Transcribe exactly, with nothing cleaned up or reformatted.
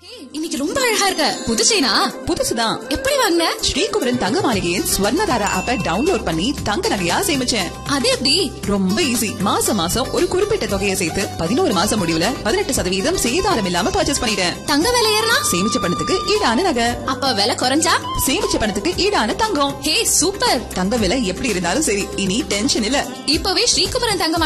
இன்னைக்கு ரொம்ப அழகா இருக்க. புது செயினா? புதுசுதான். எப்படி வாங்குன? ஸ்ரீகுமரன் தங்க மாளிகையின் ஸ்வர்ணதாரா ஆப்பை டவுன்லோட் பண்ணி தங்க நகையா சேமிச்சேன். அது எப்படி? ரொம்ப ஈஸி. மாசம் மாசம் ஒரு குறிப்பிட்ட தொகையை சேர்த்து பதினோரு மாசம் முடிவுல பதினெட்டு சதவீதம் சேதாரம் இல்லாம பர்ச்சேஸ் பண்ணிட்டேன். தங்க விலை ஏறினா? சேமிச்ச பணத்துக்கு ஈடான நகை. அப்ப விலை குறைஞ்சா? சேமிச்ச பணத்துக்கு ஈடான தங்கம். ஹே சூப்பர். தங்க விலை எப்படி இருந்தாலும் சரி, இனி டென்ஷன் இல்ல. இப்பவே ஸ்ரீகுமரன் தங்க